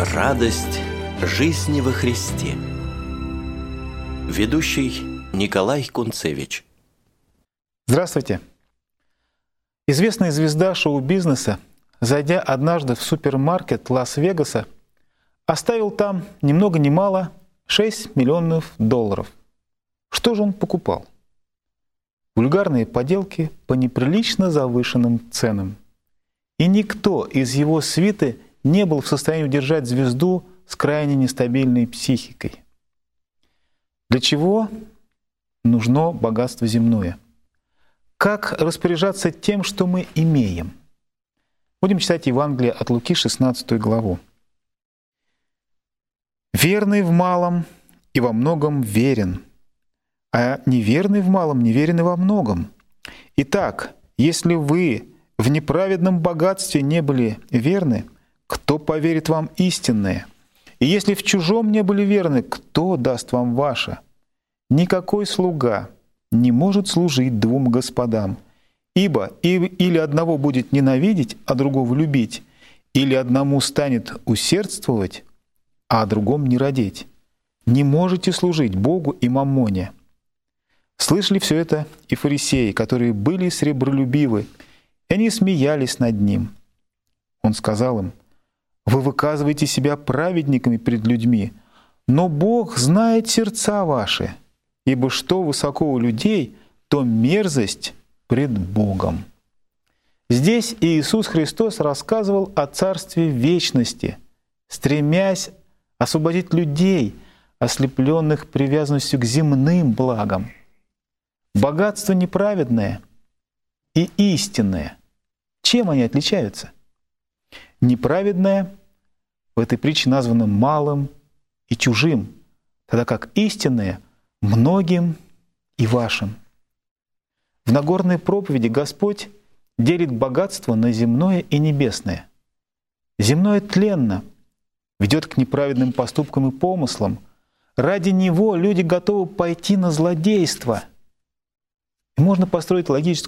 Радость жизни во Христе. Ведущий Николай Кунцевич. Здравствуйте. Известная звезда шоу-бизнеса, зайдя однажды в супермаркет Лас-Вегаса, оставил там ни много ни мало $6 миллионов. Что же он покупал? Вульгарные поделки по неприлично завышенным ценам. И никто из его свиты не был в состоянии удержать звезду с крайне нестабильной психикой. Для чего нужно богатство земное? Как распоряжаться тем, что мы имеем? Будем читать Евангелие от Луки, 16 главу. «Верный в малом и во многом верен, а неверный в малом неверен и во многом. Итак, если вы в неправедном богатстве не были верны, кто поверит вам истинное? И если в чужом не были верны, кто даст вам ваше? Никакой слуга не может служить двум господам, ибо или одного будет ненавидеть, а другого любить, или одному станет усердствовать, а о другом не радеть. Не можете служить Богу и маммоне». Слышали все это и фарисеи, которые были сребролюбивы, и они смеялись над ним. Он сказал им: «Вы выказываете себя праведниками пред людьми, но Бог знает сердца ваши, ибо что высоко у людей, то мерзость пред Богом». Здесь Иисус Христос рассказывал о Царстве Вечности, стремясь освободить людей, ослепленных привязанностью к земным благам. Богатство неправедное и истинное. Чем они отличаются? Неправедное в этой притче названо малым и чужим, тогда как истинное — многим и вашим. В Нагорной проповеди Господь делит богатство на земное и небесное. Земное тленно, ведет к неправедным поступкам и помыслам. Ради него люди готовы пойти на злодейство. И можно построить логическую